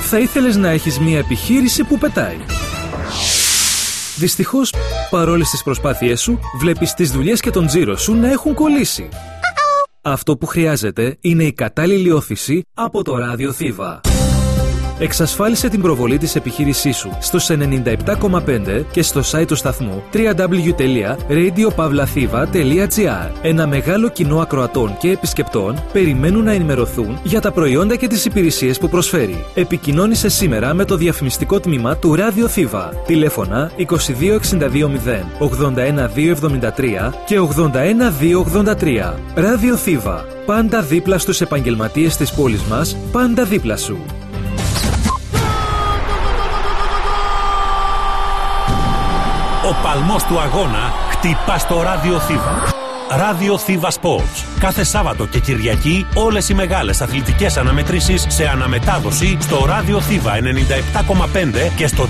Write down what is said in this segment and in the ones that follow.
Θα ήθελες να έχεις μια επιχείρηση που πετάει. Δυστυχώς, παρόλες τις προσπάθειές σου, βλέπεις τις δουλειές και τον τζίρο σου να έχουν κολλήσει. Αυτό που χρειάζεται είναι η κατάλληλη όθηση από το ράδιο Θήβα. Εξασφάλισε την προβολή της επιχείρησής σου στους 97,5 και στο site του σταθμού www.radiopavlathiva.gr. Ένα μεγάλο κοινό ακροατών και επισκεπτών περιμένουν να ενημερωθούν για τα προϊόντα και τις υπηρεσίες που προσφέρει. Επικοινώνησε σήμερα με το διαφημιστικό τμήμα του Ράδιο Θήβα. Τηλέφωνα 22620 81273 και 81283. Ράδιο Θήβα. Πάντα δίπλα στους επαγγελματίες της πόλης μας, πάντα δίπλα σου. Ο παλμός του αγώνα χτυπά στο Ράδιο Θήβα. Ράδιο Θήβα Sports. Κάθε Σάββατο και Κυριακή όλες οι μεγάλες αθλητικές αναμετρήσεις σε αναμετάδοση στο Ράδιο Θήβα 97,5 και στο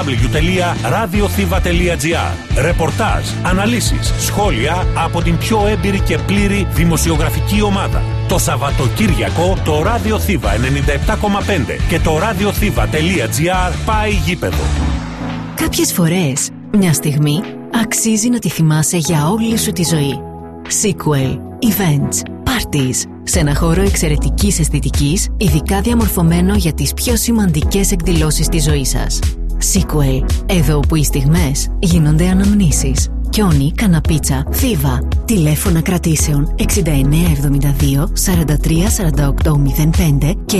www.radiothiva.gr. Ρεπορτάζ, αναλύσεις, σχόλια από την πιο έμπειρη και πλήρη δημοσιογραφική ομάδα. Το Σαββατοκύριακο το Ράδιο Θήβα 97,5 και το radiothiva.gr πάει γήπεδο. Κάποιες φορές, μια στιγμή αξίζει να τη θυμάσαι για όλη σου τη ζωή. Sequel, events, parties. Σε ένα χώρο εξαιρετικής αισθητικής, ειδικά διαμορφωμένο για τις πιο σημαντικές εκδηλώσεις της ζωής σας. Sequel, εδώ που οι στιγμές γίνονται αναμνήσεις. Κιόνι, καναπίτσα, Θήβα. Τηλέφωνα κρατήσεων 6972 43 48 05 και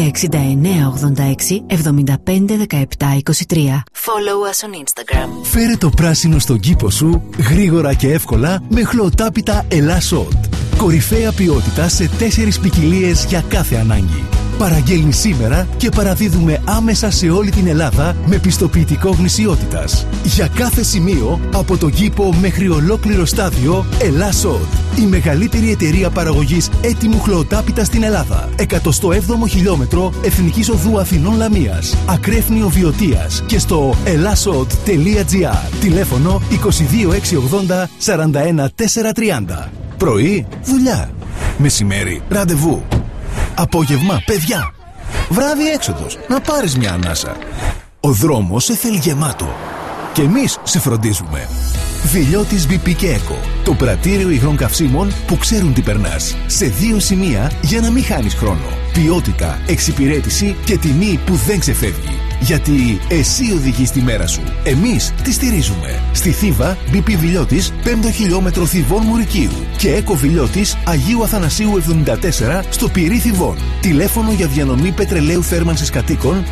6986 75 17 23. Follow us on Instagram. Φέρε το πράσινο στον κήπο σου γρήγορα και εύκολα με χλωοτάπητα Ελάσσοντ. Κορυφαία ποιότητα σε 4 ποικιλίες για κάθε ανάγκη. Παραγγέλνει σήμερα και παραδίδουμε άμεσα σε όλη την Ελλάδα με πιστοποιητικό γνησιότητας. Για κάθε σημείο, από τον κήπο μέχρι ολόκληρο στάδιο, Ελάσσοντ. Η μεγαλύτερη εταιρεία παραγωγής έτοιμου χλωοτάπητα στην Ελλάδα. 107ο χιλιόμετρο Εθνικής Οδού Αθηνών Λαμίας. Ακρέφνιο Βιωτίας και στο elassod.gr. Τηλέφωνο 22680 41 430. Πρωί, δουλειά. Μεσημέρι, ραντεβού. Απόγευμα, παιδιά. Βράδυ, έξοδος. Να πάρεις μια ανάσα. Ο δρόμος σε θέλει γεμάτο. Και εμείς σε φροντίζουμε. Βιλιώτης BP και Eco. Το πρατήριο υγρών καυσίμων που ξέρουν τι περνάς. Σε 2 σημεία για να μην χάνεις χρόνο. Ποιότητα, εξυπηρέτηση και τιμή που δεν ξεφεύγει. Γιατί εσύ οδηγείς τη μέρα σου. Εμείς τη στηρίζουμε. Στη Θήβα, BP Βιλιώτης, 5ο χιλιόμετρο Θηβών Μουρικίου. Και Eco Βιλιώτης, Αγίου Αθανασίου 74, στο Πυρί Θηβών. Τηλέφωνο για διανομή πετρελαίου θέρμανσης κατοίκων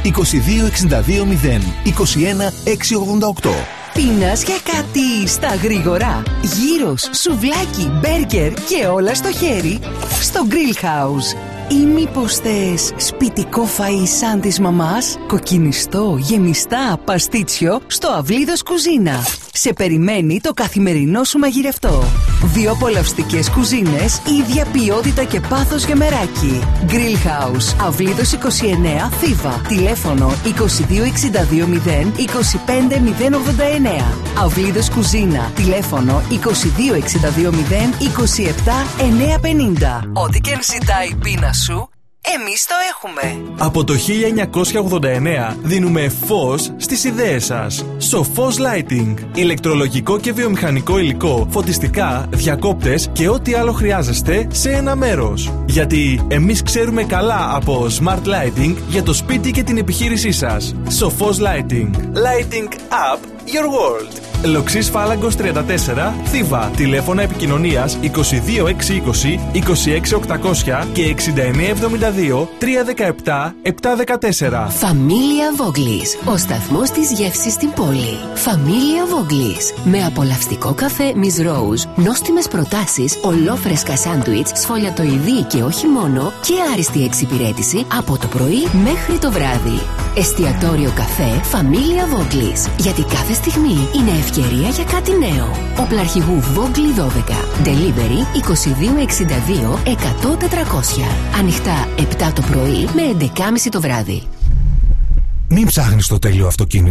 2262 0 21 688. Πίνας για κάτι στα γρήγορα. Γύρος, σουβλάκι, μπέργκερ και όλα στο χέρι στο Grill House. Ή μήπως θες σπιτικό φαΐ σαν της μαμάς, κοκκινιστό, γεμιστά, παστίτσιο στο Αυλίδος Κουζίνα. Σε περιμένει το καθημερινό σου μαγειρευτό. 2 απολαυστικές κουζίνες, ίδια ποιότητα και πάθος για μεράκι. Grill House, Αυλίδος 29, Θήβα. Τηλέφωνο 2262 0 25 089. Αυλίδος Κουζίνα. Τηλέφωνο 2262 0 27 950. Ό,τι και αν ζητάει η πείνα σου, εμείς το έχουμε. Από το 1989 δίνουμε φως στις ιδέες σας. Σοφός Lighting. Ηλεκτρολογικό και βιομηχανικό υλικό, φωτιστικά, διακόπτες και ό,τι άλλο χρειάζεστε σε ένα μέρος. Γιατί εμείς ξέρουμε καλά από Smart Lighting για το σπίτι και την επιχείρησή σας. Σοφός Lighting. Lighting up your world. Λοξής Φάλαγκος 34, Θήβα. Τηλέφωνα επικοινωνίας 22620 26800 και 6972 317 714. Familia Voglis, ο σταθμός της γεύσης στην πόλη. Familia Voglis, με απολαυστικό καφέ Miss Rose, νόστιμες προτάσεις, ολόφρεσκα σάντουιτς, σφολιατοειδή και όχι μόνο, και άριστη εξυπηρέτηση από το πρωί μέχρι το βράδυ. Εστιατόριο καφέ Familia Voglis, γιατί κάθε στιγμή είναι ευκαιρία για κάτι νέο. Οπλαρχηγού Βόγκλη 12. Delivery 2262 100 400. Ανοιχτά 7 το πρωί με 11.30 το βράδυ. Μην ψάχνεις το τέλειο αυτοκίνητο.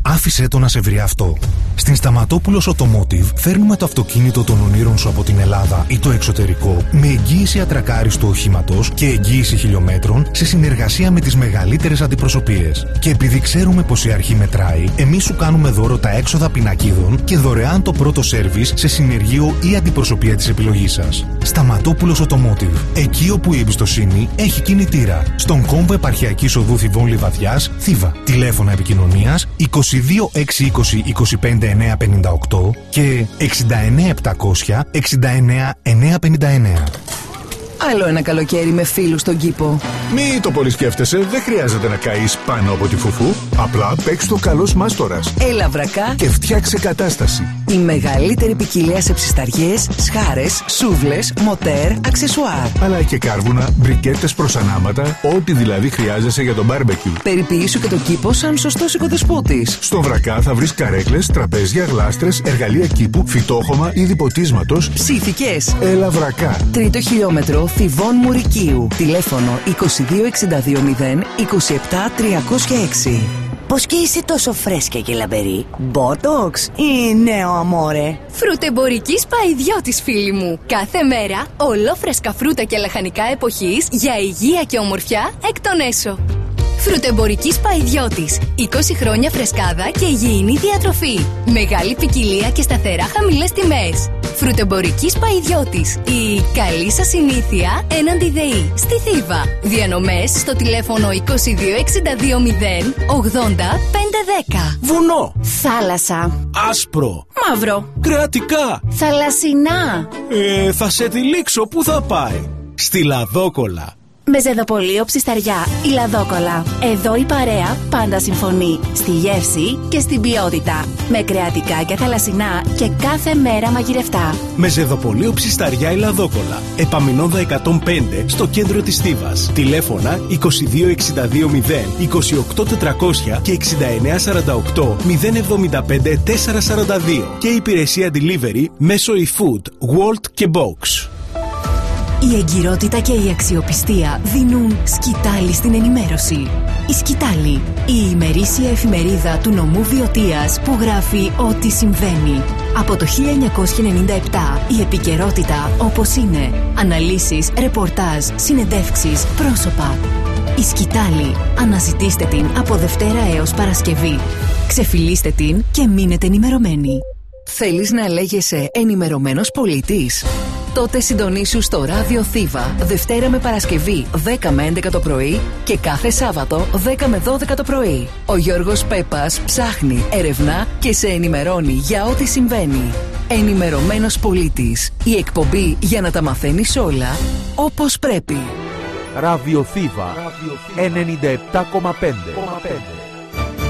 Άφησέ το να σε βρει αυτό. Στην Σταματόπουλος Automotive φέρνουμε το αυτοκίνητο των ονείρων σου από την Ελλάδα ή το εξωτερικό με εγγύηση ατρακάριστου οχήματος και εγγύηση χιλιόμετρων σε συνεργασία με τις μεγαλύτερες αντιπροσωπείες. Και επειδή ξέρουμε πως η αρχή μετράει, εμείς σου κάνουμε δώρο τα έξοδα πινακίδων και δωρεάν το πρώτο σέρβις σε συνεργείο ή αντιπροσωπεία της επιλογής σας. Σταματόπουλος Automotive. Εκεί όπου η εμπιστοσύνη έχει κινητήρα. Στον κόμβο Επαρχιακής Οδού Θηβών Λιβαδιάς, Θήβα. Τηλέφωνα επικοινωνίας 22 620 25 958 και 69 700 69 959. Άλλο ένα καλοκαίρι με φίλους στον κήπο. Μη το πολύ σκέφτεσαι, δεν χρειάζεται να καείς πάνω από τη φουφού. Απλά παίξ' το καλός μάστορας. Έλα βρακά Και φτιάξε κατάσταση. η μεγαλύτερη ποικιλία σε ψισταριές, σχάρες, σούβλες, μοτέρ, αξεσουάρ. Αλλά και κάρβουνα, μπρικέτες προς ανάματα, ό,τι δηλαδή χρειάζεσαι για το μπάρμπεκιου. Περιποιήσου και το κήπο σαν σωστός οικοδεσπότης. Στον Βρακά θα βρεις καρέκλες, τραπέζια, γλάστρες, εργαλεία κήπου, φυτόχωμα, είδη ποτίσματος. Ψήθηκες. Έλα Βρακά. Τρίτο χιλιόμετρο Θηβών Μουρικίου. Τηλέφωνο 2262 027 306. Πώς και είσαι τόσο φρέσκια και λαμπερή? Μπότοξ ή νέο αμόρε? Φρουτεμπορικής Παϊδιώτης, φίλοι μου. Κάθε μέρα ολόφρεσκα φρούτα και λαχανικά εποχής για υγεία και ομορφιά εκ των έσω. Φρουτεμπορικής Παϊδιώτης. 20 χρόνια φρεσκάδα και υγιεινή διατροφή. Μεγάλη ποικιλία και σταθερά χαμηλές τιμές. Φρουτεμπορικής Παϊδιώτης. Η καλή σας συνήθεια έναντι ΔΕΗ. Στη Θήβα. Διανομές στο τηλέφωνο 2262 0 80 510. Βουνό. Θάλασσα. Άσπρο. Μαύρο. Κρεατικά. Θαλασσινά. Θα σε τυλίξω. Πού θα πάει? Στη Λαδόκολα. Μεζεδοπολείο Ψισταριά, η Λαδόκολα. Εδώ η παρέα πάντα συμφωνεί. Στη γεύση και στην ποιότητα. Με κρεατικά και θαλασσινά και κάθε μέρα μαγειρευτά. Μεζεδοπολείο Ψισταριά, η Λαδόκολα. Επαμινώντα 105 στο κέντρο της Θήβας. Τηλέφωνα 2262 0 28 400 και 69 48 075 442. Και υπηρεσία delivery μέσω eFood, Wolt και Box. Η εγκυρότητα και η αξιοπιστία δίνουν σκητάλη στην ενημέρωση. Η Σκητάλη, η ημερήσια εφημερίδα του νομού Βιωτίας που γράφει ό,τι συμβαίνει. Από το 1997 η επικαιρότητα όπως είναι. Αναλύσεις, ρεπορτάζ, συνεντεύξεις, πρόσωπα. Η Σκητάλη. Αναζητήστε την από Δευτέρα έως Παρασκευή. Ξεφυλίστε την και μείνετε ενημερωμένοι. Θέλεις να λέγεσαι ενημερωμένος πολίτης? Τότε συντονίσου στο Ράδιο Θήβα, Δευτέρα με Παρασκευή 10 με 11 το πρωί και κάθε Σάββατο 10 με 12 το πρωί. Ο Γιώργος Πέπας ψάχνει, ερευνά και σε ενημερώνει για ό,τι συμβαίνει. Ενημερωμένος πολίτης. Η εκπομπή για να τα μαθαίνεις όλα όπως πρέπει. Ράδιο Θήβα 97,5.